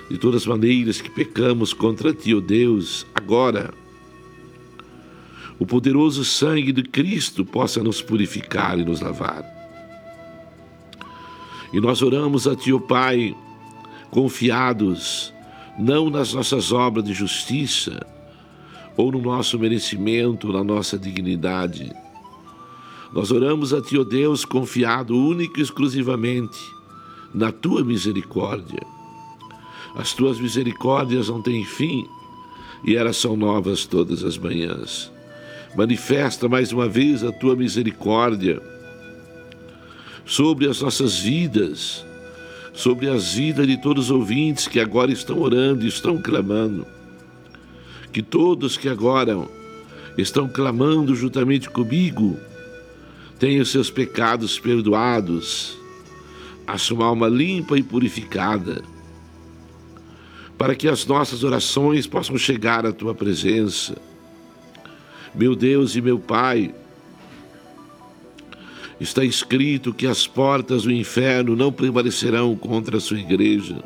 de todas as maneiras que pecamos contra Ti, ó Deus, agora o poderoso sangue de Cristo possa nos purificar e nos lavar. E nós oramos a Ti, ó Pai, confiados não nas nossas obras de justiça, ou no nosso merecimento, na nossa dignidade. Nós oramos a Ti, ó Deus, confiado único e exclusivamente na Tua misericórdia. As Tuas misericórdias não têm fim e elas são novas todas as manhãs. Manifesta mais uma vez a Tua misericórdia sobre as nossas vidas, sobre as vidas de todos os ouvintes que agora estão orando e estão clamando. Que todos que agora estão clamando juntamente comigo tenham seus pecados perdoados, a sua alma limpa e purificada, para que as nossas orações possam chegar à Tua presença. Meu Deus e meu Pai, está escrito que as portas do inferno não prevalecerão contra a Sua igreja.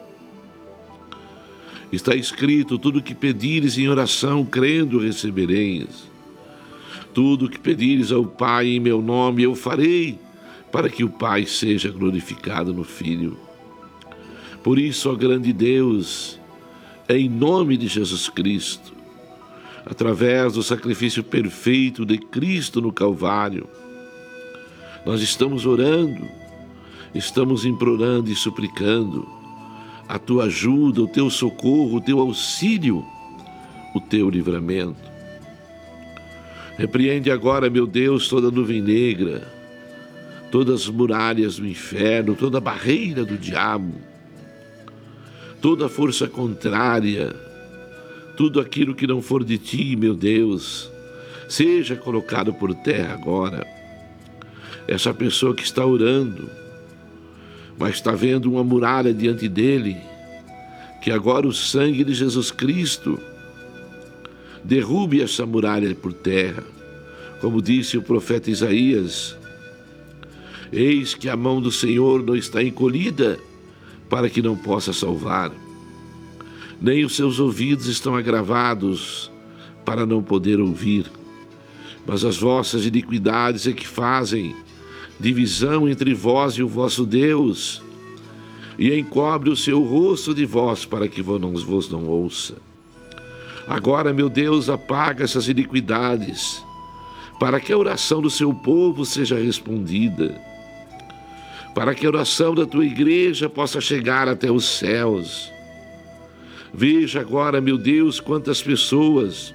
Está escrito: tudo que pedires em oração, crendo, recebereis. Tudo que pedires ao Pai em meu nome, eu farei, para que o Pai seja glorificado no Filho. Por isso, ó grande Deus, em nome de Jesus Cristo, através do sacrifício perfeito de Cristo no Calvário, nós estamos orando, estamos implorando e suplicando a Tua ajuda, o Teu socorro, o Teu auxílio, o Teu livramento. Repreende agora, meu Deus, toda nuvem negra, todas as muralhas do inferno, toda a barreira do diabo, toda a força contrária, tudo aquilo que não for de Ti, meu Deus, seja colocado por terra agora. Essa pessoa que está orando, mas está vendo uma muralha diante dele, que agora o sangue de Jesus Cristo derrube essa muralha por terra. Como disse o profeta Isaías: eis que a mão do Senhor não está encolhida para que não possa salvar, nem os seus ouvidos estão agravados para não poder ouvir, mas as vossas iniquidades é que fazem divisão entre vós e o vosso Deus, e encobre o seu rosto de vós para que vos não ouça. Agora, meu Deus, apaga essas iniquidades, para que a oração do seu povo seja respondida, para que a oração da Tua igreja possa chegar até os céus. Veja agora, meu Deus, quantas pessoas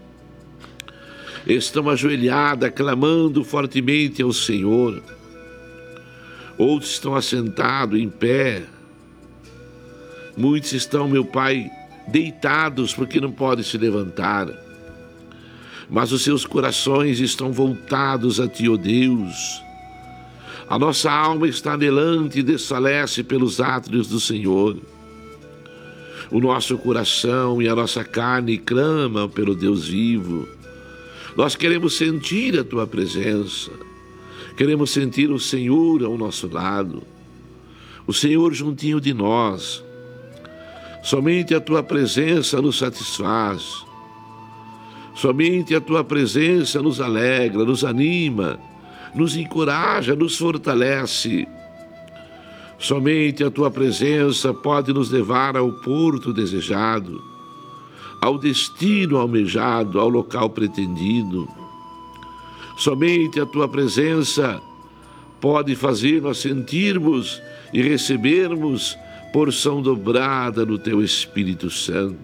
estão ajoelhadas, clamando fortemente ao Senhor. Outros estão assentados em pé. Muitos estão, meu Pai, deitados porque não podem se levantar. Mas os seus corações estão voltados a Ti, ó Deus. A nossa alma está anelante e desfalece pelos átrios do Senhor. O nosso coração e a nossa carne clamam pelo Deus vivo. Nós queremos sentir a Tua presença, queremos sentir o Senhor ao nosso lado, o Senhor juntinho de nós. Somente a Tua presença nos satisfaz, somente a Tua presença nos alegra, nos anima, nos encoraja, nos fortalece. Somente a Tua presença pode nos levar ao porto desejado, ao destino almejado, ao local pretendido. Somente a Tua presença pode fazer nós sentirmos e recebermos porção dobrada no Teu Espírito Santo.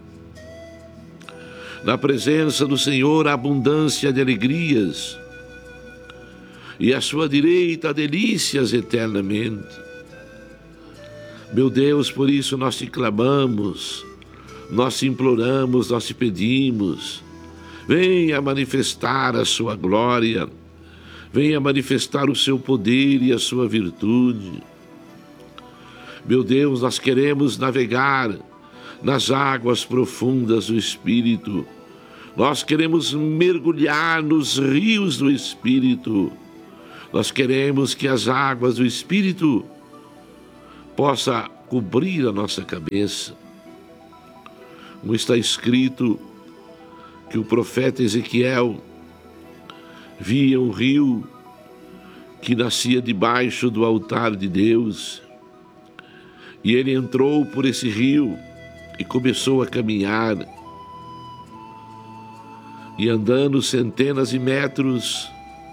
Na presença do Senhor há abundância de alegrias, e à sua direita delícias eternamente. Meu Deus, por isso nós Te clamamos, nós Te imploramos, nós Te pedimos. Venha manifestar a Sua glória, venha manifestar o Seu poder e a Sua virtude. Meu Deus, nós queremos navegar nas águas profundas do Espírito. Nós queremos mergulhar nos rios do Espírito. Nós queremos que as águas do Espírito possam cobrir a nossa cabeça, como está escrito que o profeta Ezequiel via um rio que nascia debaixo do altar de Deus, e ele entrou por esse rio e começou a caminhar, e andando centenas de metros,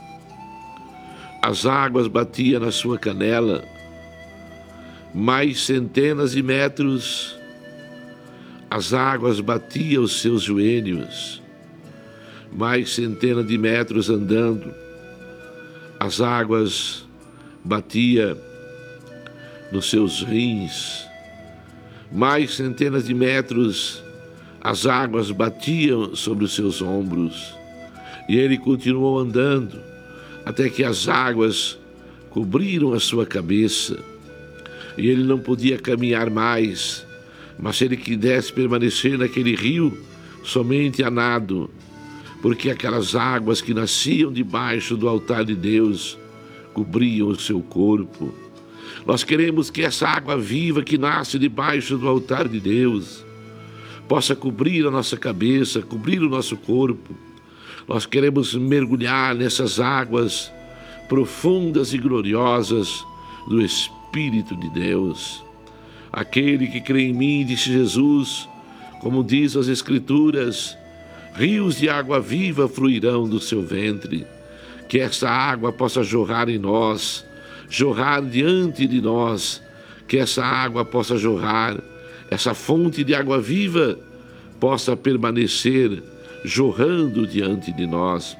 as águas batiam na sua canela, mais centenas de metros, as águas batiam os seus joelhos, mais centenas de metros andando, as águas batiam nos seus rins, mais centenas de metros, as águas batiam sobre os seus ombros, e ele continuou andando, até que as águas cobriram a sua cabeça, e ele não podia caminhar mais, mas se ele quisesse permanecer naquele rio, somente a nado, porque aquelas águas que nasciam debaixo do altar de Deus cobriam o seu corpo. Nós queremos que essa água viva que nasce debaixo do altar de Deus possa cobrir a nossa cabeça, cobrir o nosso corpo. Nós queremos mergulhar nessas águas profundas e gloriosas do Espírito de Deus. Aquele que crê em mim, disse Jesus, como diz as Escrituras, rios de água viva fluirão do seu ventre. Que essa água possa jorrar em nós, jorrar diante de nós, que essa água possa jorrar, essa fonte de água viva possa permanecer jorrando diante de nós.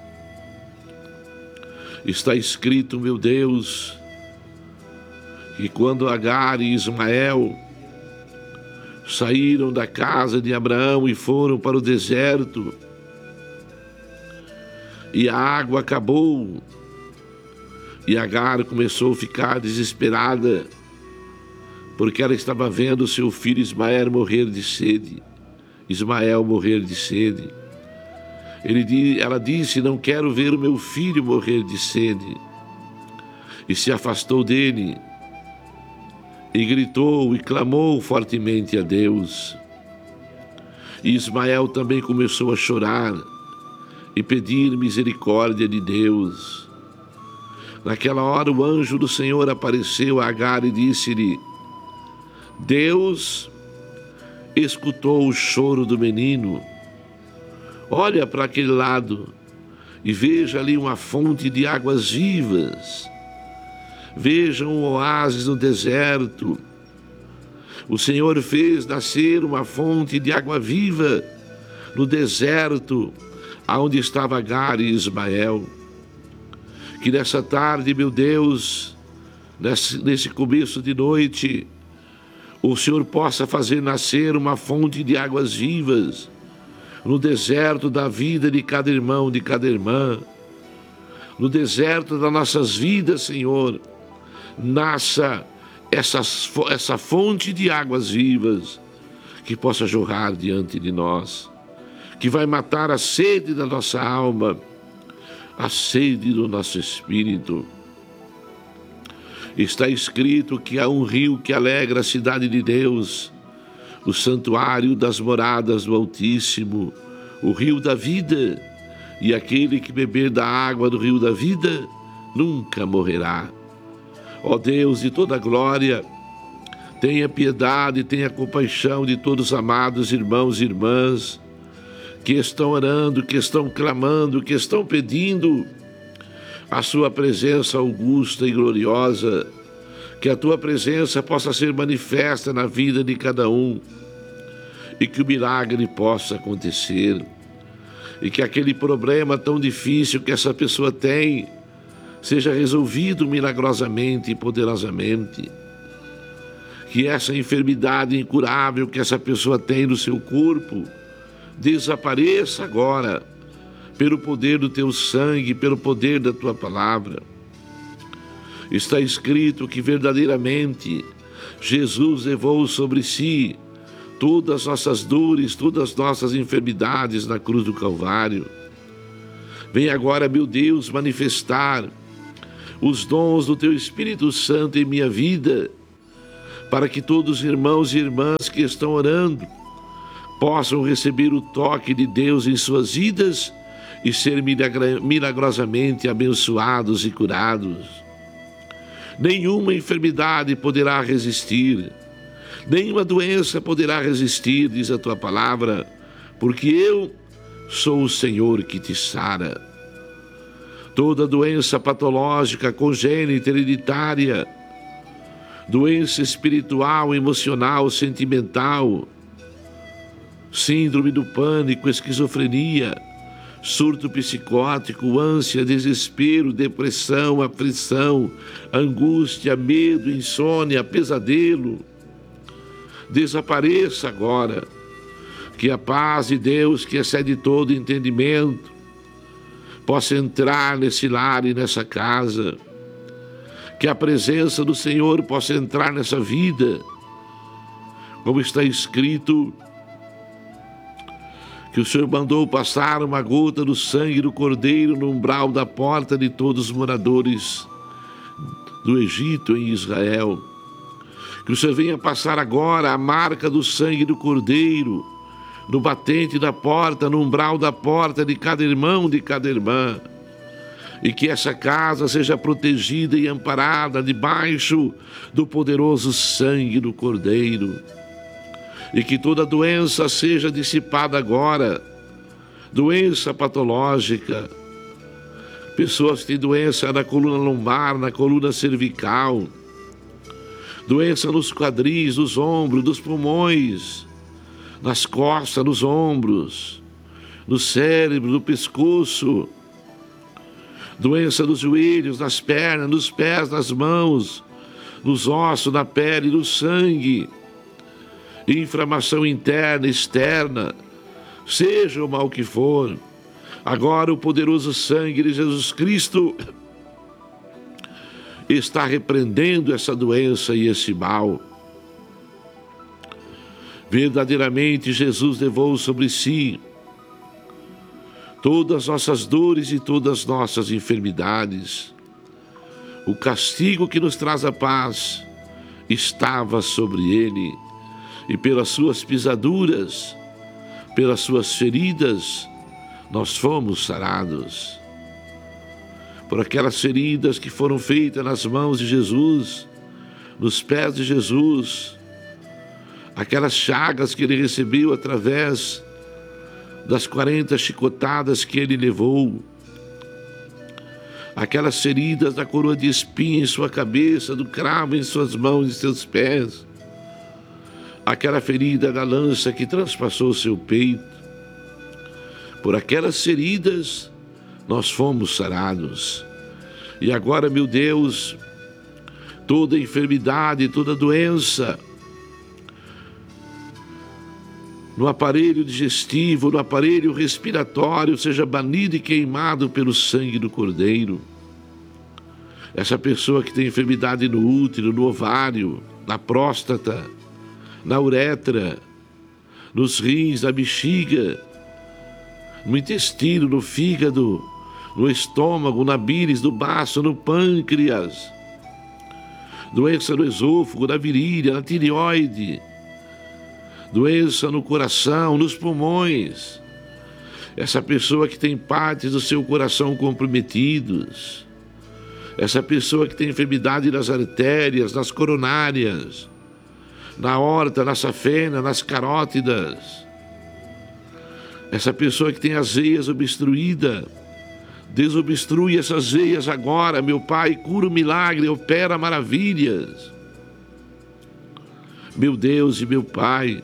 Está escrito, meu Deus, que quando Agar e Ismael saíram da casa de Abraão e foram para o deserto, e a água acabou, e Agar começou a ficar desesperada, porque ela estava vendo seu filho Ismael morrer de sede. Ela disse, não quero ver o meu filho morrer de sede. E se afastou dele, e gritou e clamou fortemente a Deus. E Ismael também começou a chorar e pedir misericórdia de Deus. Naquela hora o anjo do Senhor apareceu a Agar e disse-lhe, Deus escutou o choro do menino. Olha para aquele lado e veja ali uma fonte de águas vivas. Veja um oásis no deserto. O Senhor fez nascer uma fonte de água viva no deserto, aonde estava Agar e Ismael. Que nessa tarde, meu Deus, nesse começo de noite, o Senhor possa fazer nascer uma fonte de águas vivas no deserto da vida de cada irmão, de cada irmã, no deserto das nossas vidas, Senhor. Nasça essa fonte de águas vivas que possa jorrar diante de nós, que vai matar a sede da nossa alma, a sede do nosso espírito. Está escrito que há um rio que alegra a cidade de Deus, o santuário das moradas do Altíssimo, o rio da vida, e aquele que beber da água do rio da vida nunca morrerá. Ó Deus de toda glória, tenha piedade, tenha compaixão de todos os amados irmãos e irmãs que estão orando, que estão clamando, que estão pedindo a sua presença augusta e gloriosa, que a tua presença possa ser manifesta na vida de cada um e que o milagre possa acontecer e que aquele problema tão difícil que essa pessoa tem seja resolvido milagrosamente e poderosamente, que essa enfermidade incurável que essa pessoa tem no seu corpo desapareça agora, pelo poder do teu sangue, pelo poder da tua palavra. Está escrito que verdadeiramente Jesus levou sobre si todas as nossas dores, todas as nossas enfermidades na cruz do Calvário. Vem agora, meu Deus, manifestar os dons do teu Espírito Santo em minha vida, para que todos os irmãos e irmãs que estão orando possam receber o toque de Deus em suas vidas e ser milagrosamente abençoados e curados. Nenhuma enfermidade poderá resistir, nenhuma doença poderá resistir, diz a tua palavra, porque eu sou o Senhor que te sara. Toda doença patológica, congênita, hereditária, doença espiritual, emocional, sentimental, síndrome do pânico, esquizofrenia, surto psicótico, ânsia, desespero, depressão, aflição, angústia, medo, insônia, pesadelo, desapareça agora. Que a paz de Deus, que excede todo entendimento, possa entrar nesse lar e nessa casa. Que a presença do Senhor possa entrar nessa vida. Como está escrito, que o Senhor mandou passar uma gota do sangue do Cordeiro no umbral da porta de todos os moradores do Egito em Israel. Que o Senhor venha passar agora a marca do sangue do Cordeiro no batente da porta, no umbral da porta de cada irmão, de cada irmã. E que essa casa seja protegida e amparada debaixo do poderoso sangue do Cordeiro. E que toda doença seja dissipada agora, doença patológica, pessoas que têm doença na coluna lombar, na coluna cervical, doença nos quadris, nos ombros, nos pulmões, nas costas, nos ombros, no cérebro, no pescoço, doença nos joelhos, nas pernas, nos pés, nas mãos, nos ossos, na pele, no sangue, inflamação interna, externa, seja o mal que for, agora o poderoso sangue de Jesus Cristo está repreendendo essa doença e esse mal. Verdadeiramente Jesus levou sobre si todas as nossas dores e todas as nossas enfermidades. O castigo que nos traz a paz estava sobre ele, e pelas suas pisaduras, pelas suas feridas, nós fomos sarados. Por aquelas feridas que foram feitas nas mãos de Jesus, nos pés de Jesus, aquelas chagas que ele recebeu através das 40 chicotadas que ele levou, aquelas feridas da coroa de espinho em sua cabeça, do cravo em suas mãos e seus pés, aquela ferida da lança que transpassou seu peito. Por aquelas feridas nós fomos sarados. E agora, meu Deus, toda enfermidade, toda doença no aparelho digestivo, no aparelho respiratório, seja banido e queimado pelo sangue do Cordeiro. Essa pessoa que tem enfermidade no útero, no ovário, na próstata, na uretra, nos rins, na bexiga, no intestino, no fígado, no estômago, na bílis, no baço, no pâncreas, doença no esôfago, na virilha, na tireoide, doença no coração, nos pulmões. Essa pessoa que tem partes do seu coração comprometidos, essa pessoa que tem enfermidade nas artérias, nas coronárias, na aorta, na safena, nas carótidas, essa pessoa que tem as veias obstruídas, desobstrui essas veias agora, meu Pai, cura o milagre, opera maravilhas. Meu Deus e meu Pai,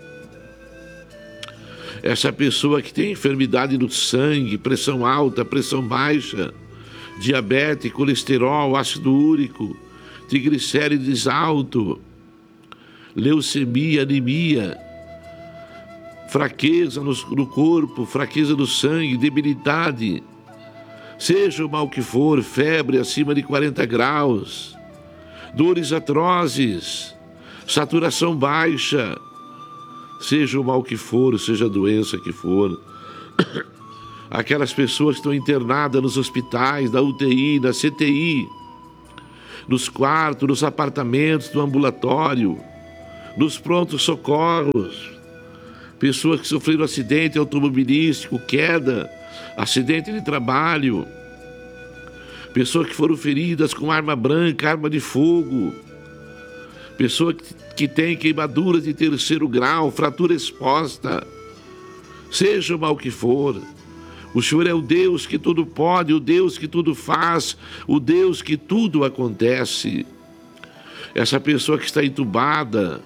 essa pessoa que tem enfermidade no sangue, pressão alta, pressão baixa, diabetes, colesterol, ácido úrico, triglicérides alto, leucemia, anemia, fraqueza no corpo, fraqueza no sangue, debilidade, seja o mal que for, febre acima de 40 graus, dores atrozes, saturação baixa, seja o mal que for, seja a doença que for, aquelas pessoas que estão internadas nos hospitais, na UTI, na CTI, nos quartos, nos apartamentos do ambulatório, nos prontos socorros, pessoas que sofreram acidente automobilístico, queda, acidente de trabalho, pessoas que foram feridas com arma branca, arma de fogo, pessoa que tem queimaduras de terceiro grau, fratura exposta, seja o mal que for, o Senhor é o Deus que tudo pode, o Deus que tudo faz, o Deus que tudo acontece. Essa pessoa que está entubada,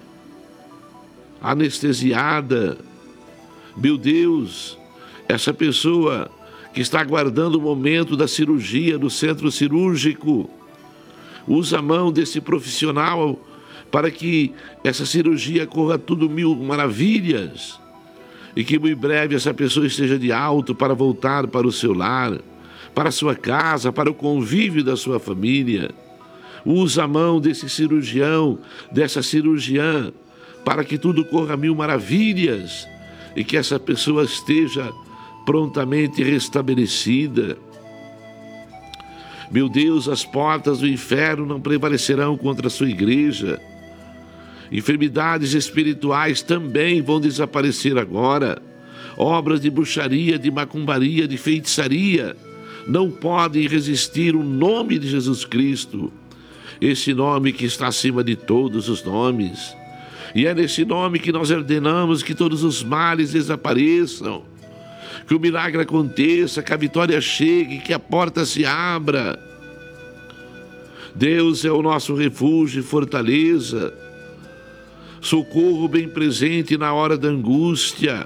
anestesiada, meu Deus, essa pessoa que está aguardando o momento da cirurgia no centro cirúrgico, usa a mão desse profissional para que essa cirurgia corra tudo mil maravilhas e que muito breve essa pessoa esteja de alto para voltar para o seu lar, para a sua casa, para o convívio da sua família. Usa a mão desse cirurgião, dessa cirurgiã, para que tudo corra mil maravilhas e que essa pessoa esteja prontamente restabelecida. Meu Deus, as portas do inferno não prevalecerão contra a sua igreja. Enfermidades espirituais também vão desaparecer agora. Obras de bruxaria, de macumbaria, de feitiçaria não podem resistir o nome de Jesus Cristo, esse nome que está acima de todos os nomes. E é nesse nome que nós ordenamos que todos os males desapareçam, que o milagre aconteça, que a vitória chegue, que a porta se abra. Deus é o nosso refúgio e fortaleza, socorro bem presente na hora da angústia.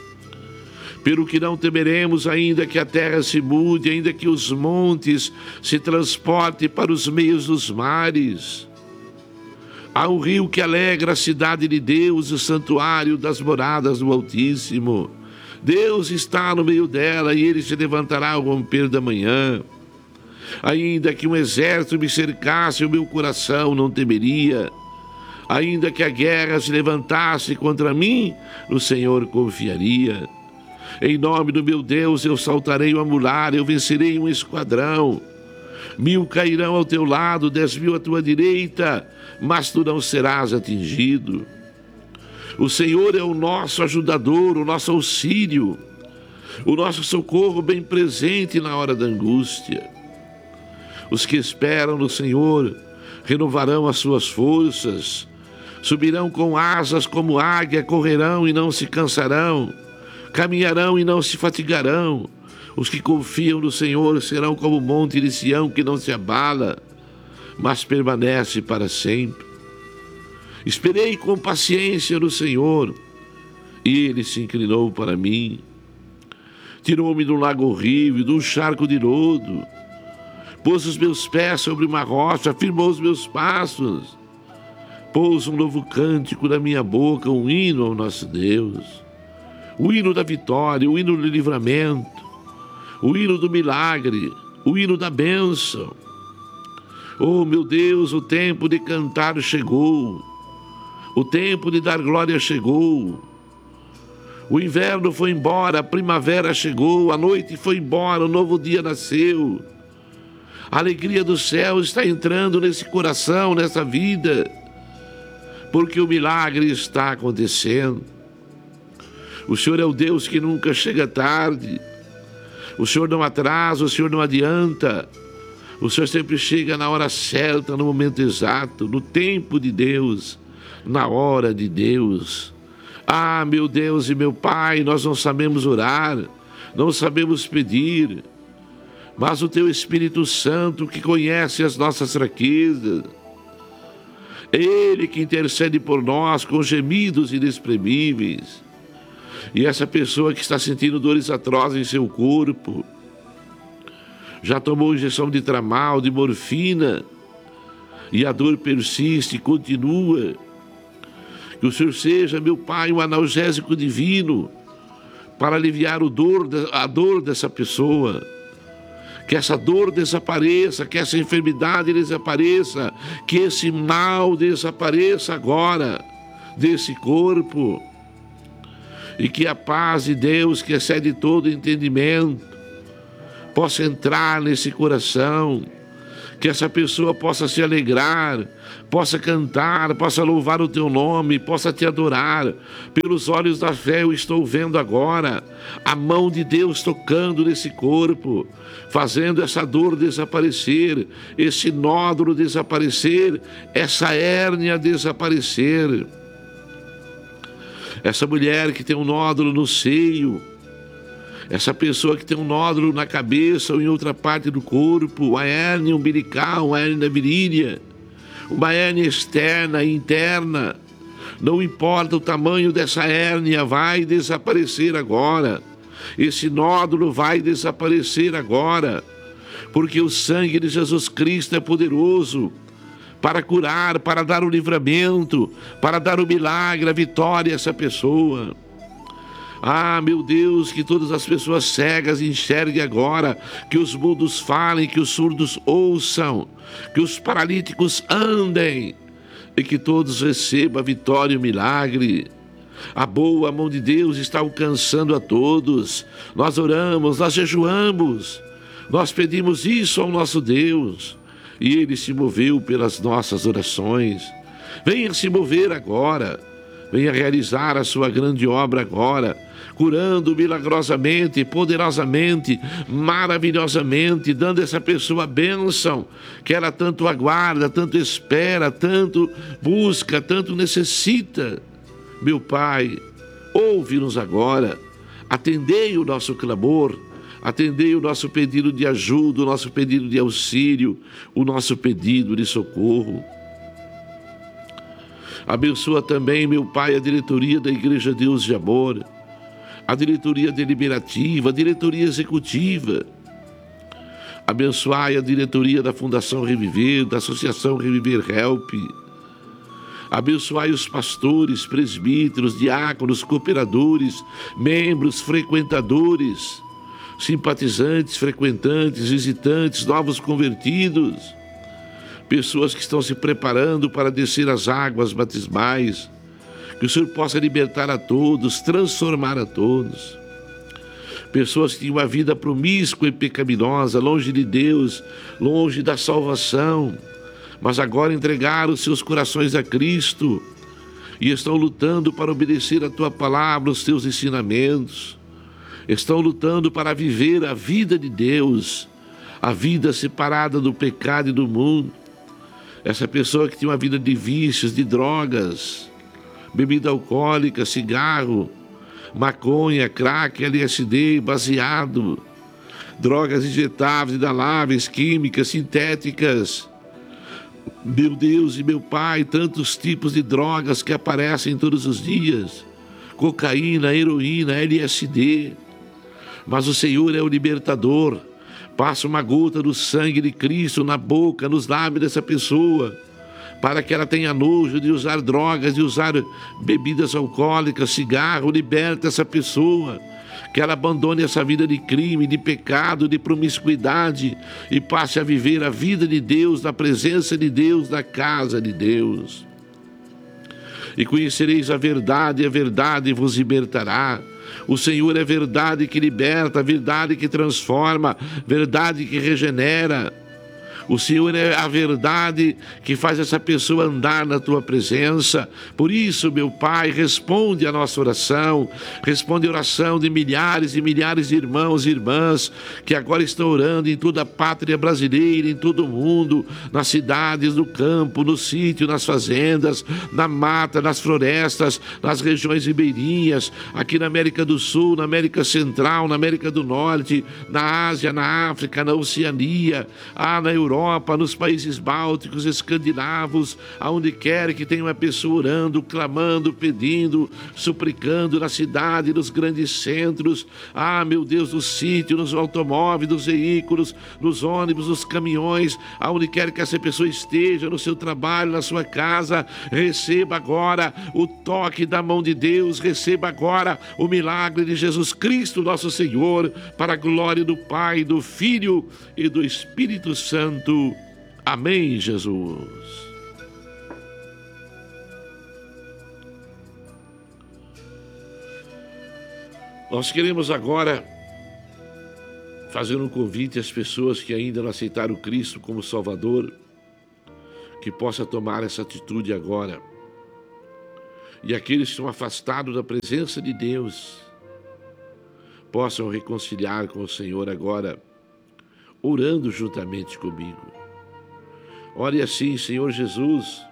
Pelo que não temeremos, ainda que a terra se mude, ainda que os montes se transportem para os meios dos mares. Há um rio que alegra a cidade de Deus, o santuário das moradas do Altíssimo. Deus está no meio dela e ele se levantará ao romper da manhã. Ainda que um exército me cercasse, o meu coração não temeria. Ainda que a guerra se levantasse contra mim, no Senhor confiaria. Em nome do meu Deus eu saltarei uma muralha, eu vencerei um esquadrão. 1000 cairão ao teu lado, 10.000 à tua direita, mas tu não serás atingido. O Senhor é o nosso ajudador, o nosso auxílio, o nosso socorro bem presente na hora da angústia. Os que esperam no Senhor renovarão as suas forças, subirão com asas como águia, correrão e não se cansarão, caminharão e não se fatigarão. Os que confiam no Senhor serão como o monte de Sião que não se abala, mas permanece para sempre. Esperei com paciência no Senhor, e Ele se inclinou para mim. Tirou-me do lago horrível, de um charco de lodo, pôs os meus pés sobre uma rocha, firmou os meus passos, pôs um novo cântico na minha boca, um hino ao nosso Deus, o hino da vitória, o hino do livramento, o hino do milagre, o hino da bênção. Oh, meu Deus, o tempo de cantar chegou, o tempo de dar glória chegou. O inverno foi embora, a primavera chegou, a noite foi embora, o novo dia nasceu. A alegria do céu está entrando nesse coração, nessa vida, porque o milagre está acontecendo. O Senhor é o Deus que nunca chega tarde. O Senhor não atrasa, o Senhor não adianta. O Senhor sempre chega na hora certa, no momento exato, no tempo de Deus, na hora de Deus. Ah, meu Deus e meu Pai, nós não sabemos orar, não sabemos pedir, mas o Teu Espírito Santo, que conhece as nossas fraquezas, Ele que intercede por nós com gemidos inexprimíveis. E essa pessoa que está sentindo dores atrozes em seu corpo, já tomou injeção de tramal, de morfina, e a dor persiste e continua. Que o Senhor seja, meu Pai, um analgésico divino para aliviar a dor dessa pessoa. Que essa dor desapareça, que essa enfermidade desapareça, que esse mal desapareça agora desse corpo. E que a paz de Deus, que excede todo entendimento, possa entrar nesse coração. que essa pessoa possa se alegrar, possa cantar, possa louvar o teu nome, possa te adorar. Pelos olhos da fé eu estou vendo agora a mão de Deus tocando nesse corpo, fazendo essa dor desaparecer, esse nódulo desaparecer, essa hérnia desaparecer. Essa mulher que tem um nódulo no seio, essa pessoa que tem um nódulo na cabeça ou em outra parte do corpo, uma hérnia umbilical, uma hérnia virilha, uma hérnia externa e interna, não importa o tamanho dessa hérnia, vai desaparecer agora. Esse nódulo vai desaparecer agora, porque o sangue de Jesus Cristo é poderoso para curar, para dar o livramento, para dar o milagre, a vitória a essa pessoa. Ah, meu Deus, que todas as pessoas cegas enxerguem agora, que os mudos falem, que os surdos ouçam, que os paralíticos andem e que todos recebam a vitória e o milagre. A boa mão de Deus está alcançando a todos. Nós oramos, nós jejuamos, nós pedimos isso ao nosso Deus e Ele se moveu pelas nossas orações. Venha se mover agora, venha realizar a sua grande obra agora, curando milagrosamente, poderosamente, maravilhosamente, dando a essa pessoa a bênção que ela tanto aguarda, tanto espera, tanto busca, tanto necessita. Meu Pai, ouve-nos agora, atendei o nosso clamor, atendei o nosso pedido de ajuda, o nosso pedido de auxílio, o nosso pedido de socorro. Abençoa também, meu Pai, a diretoria da Igreja Deus de Amor, a diretoria deliberativa, a diretoria executiva. Abençoai a diretoria da Fundação Reviver, da Associação Reviver Help. Abençoai os pastores, presbíteros, diáconos, cooperadores, membros, frequentadores, simpatizantes, frequentantes, visitantes, novos convertidos, pessoas que estão se preparando para descer as águas batismais. Que o Senhor possa libertar a todos, transformar a todos. Pessoas que tinham uma vida promíscua e pecaminosa, longe de Deus, longe da salvação, mas agora entregaram os seus corações a Cristo e estão lutando para obedecer a Tua palavra, os Teus ensinamentos. Estão lutando para viver a vida de Deus, a vida separada do pecado e do mundo. Essa pessoa que tinha uma vida de vícios, de drogas, bebida alcoólica, cigarro, maconha, crack, LSD, baseado, drogas injetáveis, inaláveis, químicas, sintéticas. Meu Deus e meu Pai, tantos tipos de drogas que aparecem todos os dias, cocaína, heroína, LSD, mas o Senhor é o libertador. Passa uma gota do sangue de Cristo na boca, nos lábios dessa pessoa, para que ela tenha nojo de usar drogas, de usar bebidas alcoólicas, cigarro. Liberta essa pessoa, que ela abandone essa vida de crime, de pecado, de promiscuidade e passe a viver a vida de Deus, na presença de Deus, na casa de Deus. E conhecereis a verdade vos libertará. O Senhor é verdade que liberta, verdade que transforma, verdade que regenera. O Senhor é a verdade que faz essa pessoa andar na Tua presença. Por isso, meu Pai, responde a nossa oração, responde a oração de milhares e milhares de irmãos e irmãs que agora estão orando em toda a pátria brasileira, em todo o mundo, nas cidades, no campo, no sítio, nas fazendas, na mata, nas florestas, nas regiões ribeirinhas, aqui na América do Sul, na América Central, na América do Norte, na Ásia, na África, na Oceania, na Europa, nos países bálticos, escandinavos, aonde quer que tenha uma pessoa orando, clamando, pedindo, suplicando, na cidade, nos grandes centros, meu Deus, no sítio, nos automóveis, nos veículos, nos ônibus, nos caminhões, aonde quer que essa pessoa esteja, no seu trabalho, na sua casa, receba agora o toque da mão de Deus, receba agora o milagre de Jesus Cristo, nosso Senhor, para a glória do Pai, do Filho e do Espírito Santo. Amém, Jesus. Nós queremos agora fazendo um convite às pessoas que ainda não aceitaram Cristo como Salvador, que possa tomar essa atitude agora. E aqueles que estão afastados da presença de Deus possam reconciliar com o Senhor agora, orando juntamente comigo. Ore assim: Senhor Jesus,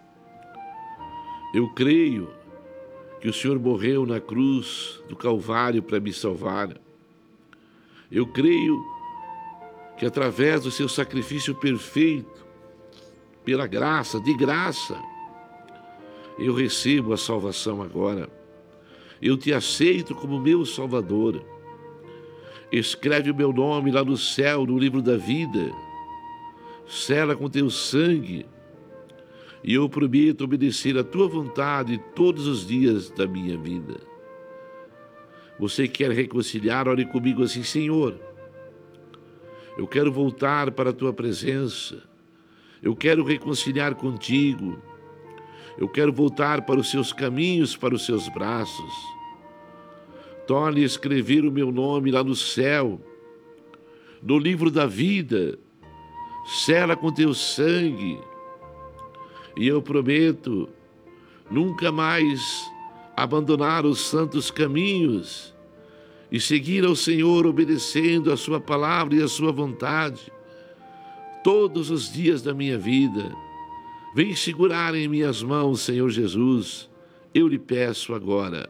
eu creio que o Senhor morreu na cruz do Calvário para me salvar. Eu creio que através do seu sacrifício perfeito, pela graça, de graça, eu recebo a salvação agora. Eu te aceito como meu Salvador. Escreve o meu nome lá no céu, no livro da vida. Sela com teu sangue. E eu prometo obedecer a tua vontade todos os dias da minha vida. Você quer reconciliar? Ore comigo assim: Senhor, eu quero voltar para a tua presença. Eu quero reconciliar contigo. Eu quero voltar para os seus caminhos, para os seus braços. Torne a escrever o meu nome lá no céu, no livro da vida. Sela com teu sangue. E eu prometo nunca mais abandonar os santos caminhos e seguir ao Senhor obedecendo a sua palavra e a sua vontade todos os dias da minha vida. Vem segurar em minhas mãos, Senhor Jesus, eu lhe peço agora.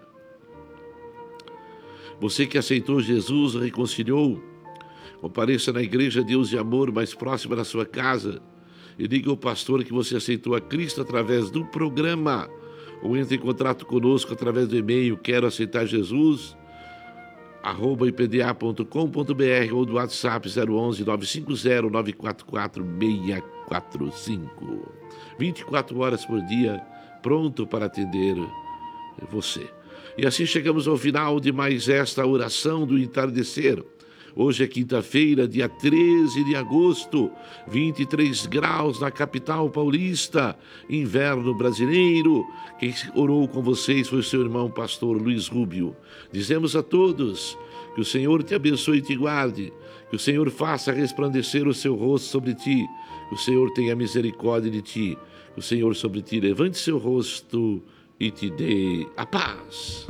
Você que aceitou Jesus, reconciliou, compareça na Igreja Deus de Amor mais próxima da sua casa e diga ao pastor que você aceitou a Cristo através do programa, ou entre em contato conosco através do e-mail quero aceitar Jesus @ipda.com.br ou do WhatsApp 011 950 944 645. 24 horas por dia, pronto para atender você. E assim chegamos ao final de mais esta oração do entardecer. Hoje é quinta-feira, dia 13 de agosto, 23 graus na capital paulista, inverno brasileiro. Quem orou com vocês foi o seu irmão pastor Luiz Rubio. Dizemos a todos que o Senhor te abençoe e te guarde, que o Senhor faça resplandecer o seu rosto sobre ti, que o Senhor tenha misericórdia de ti, que o Senhor sobre ti levante seu rosto e te dê a paz.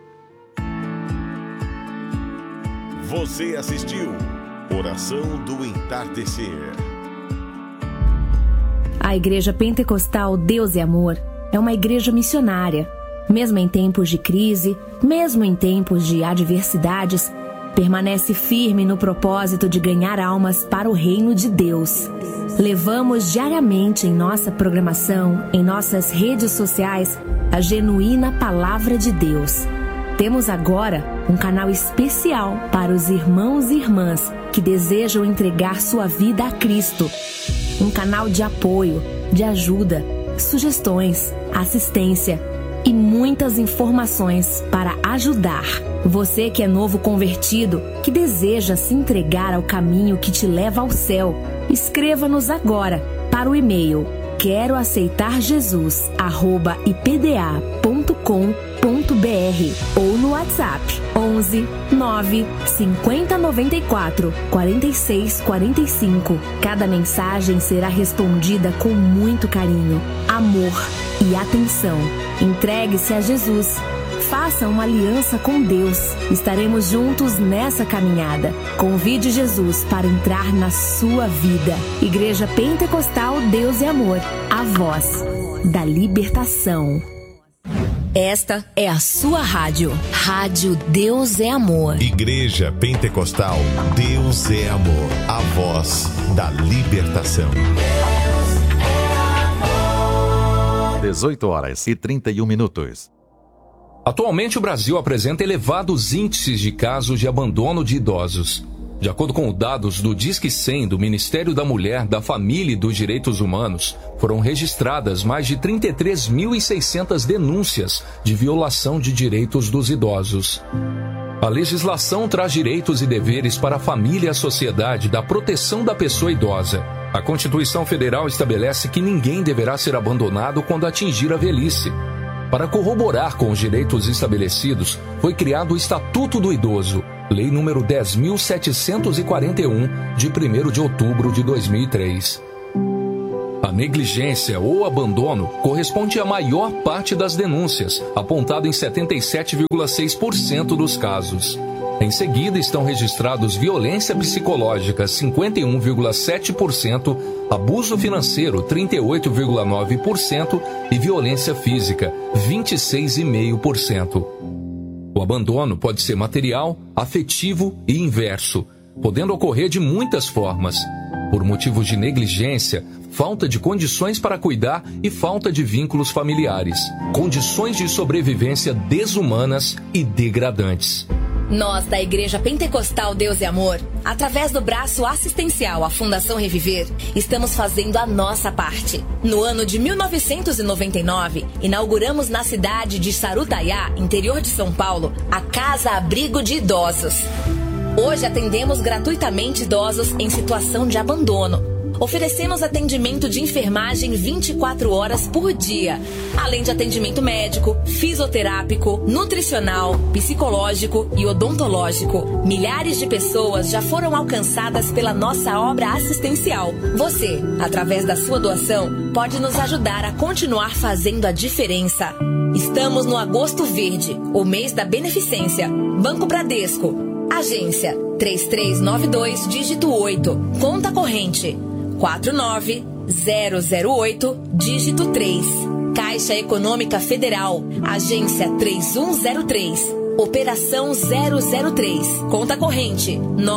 Você assistiu Oração do Entardecer. A Igreja Pentecostal Deus é Amor é uma igreja missionária. Mesmo em tempos de crise, mesmo em tempos de adversidades, permanece firme no propósito de ganhar almas para o reino de Deus. Levamos diariamente em nossa programação, em nossas redes sociais, a genuína Palavra de Deus. Temos agora um canal especial para os irmãos e irmãs que desejam entregar sua vida a Cristo. Um canal de apoio, de ajuda, sugestões, assistência e muitas informações para ajudar. Você que é novo convertido, que deseja se entregar ao caminho que te leva ao céu, escreva-nos agora para o e-mail queroaceitarjesus@ipda.com.br ou no WhatsApp 11 9 50 94 46 45. Cada mensagem será respondida com muito carinho, amor e atenção. Entregue-se a Jesus. Faça uma aliança com Deus. Estaremos juntos nessa caminhada. Convide Jesus para entrar na sua vida. Igreja Pentecostal Deus é Amor, a voz da libertação. Esta é a sua rádio. Rádio Deus é Amor. Igreja Pentecostal Deus é Amor, a voz da libertação. 18h31. Atualmente, o Brasil apresenta elevados índices de casos de abandono de idosos. De acordo com dados do Disque 100 do Ministério da Mulher, da Família e dos Direitos Humanos, foram registradas mais de 33.600 denúncias de violação de direitos dos idosos. A legislação traz direitos e deveres para a família e a sociedade da proteção da pessoa idosa. A Constituição Federal estabelece que ninguém deverá ser abandonado quando atingir a velhice. Para corroborar com os direitos estabelecidos, foi criado o Estatuto do Idoso, Lei número 10.741, de 1º de outubro de 2003. A negligência ou abandono corresponde à maior parte das denúncias, apontado em 77,6% dos casos. Em seguida estão registrados violência psicológica, 51,7%, abuso financeiro, 38,9% e violência física, 26,5%. O abandono pode ser material, afetivo e inverso, podendo ocorrer de muitas formas. Por motivos de negligência, falta de condições para cuidar e falta de vínculos familiares. Condições de sobrevivência desumanas e degradantes. Nós, da Igreja Pentecostal Deus e Amor, através do braço assistencial à Fundação Reviver, estamos fazendo a nossa parte. No ano de 1999, inauguramos na cidade de Sarutaiá, interior de São Paulo, a Casa Abrigo de Idosos. Hoje atendemos gratuitamente idosos em situação de abandono. Oferecemos atendimento de enfermagem 24 horas por dia, além de atendimento médico, fisioterápico, nutricional, psicológico e odontológico. Milhares de pessoas já foram alcançadas pela nossa obra assistencial. Você, através da sua doação, pode nos ajudar a continuar fazendo a diferença. Estamos no Agosto Verde, o mês da beneficência. Banco Bradesco, agência 3392, dígito 8, conta corrente 49008, dígito 3. Caixa Econômica Federal, agência 3103, operação 003, conta corrente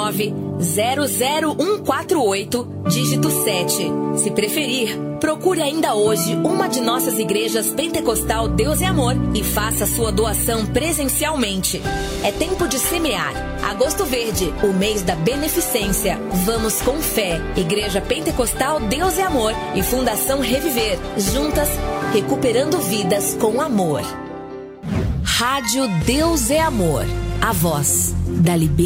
900148, dígito 7. Se preferir, procure ainda hoje uma de nossas igrejas Pentecostal Deus e Amor e faça sua doação presencialmente. É tempo de semear. Agosto Verde, o mês da beneficência. Vamos com fé. Igreja Pentecostal Deus e Amor e Fundação Reviver. Juntas, recuperando vidas com amor. Rádio Deus é Amor. A voz da liberdade.